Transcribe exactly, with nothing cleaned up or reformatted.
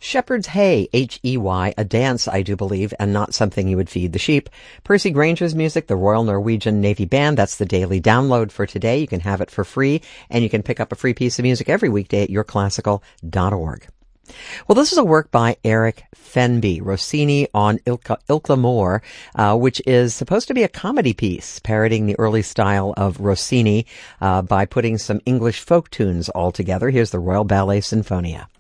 Shepherd's Hay, H E Y, a dance, I do believe, and not something you would feed the sheep. Percy Granger's music, the Royal Norwegian Navy Band, that's the daily download for today. You can have it for free, and you can pick up a free piece of music every weekday at your classical dot org. Well, this is a work by Eric Fenby, Rossini on Ilka, Ilkla Moor, uh, which is supposed to be a comedy piece, parodying the early style of Rossini uh, by putting some English folk tunes all together. Here's the Royal Ballet Sinfonia.